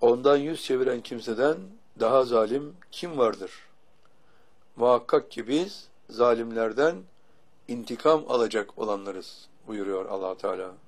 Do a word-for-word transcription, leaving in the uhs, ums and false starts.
Ondan yüz çeviren kimseden daha zalim kim vardır? Muhakkak ki biz zalimlerden intikam alacak olanlarız buyuruyor Allah Teala.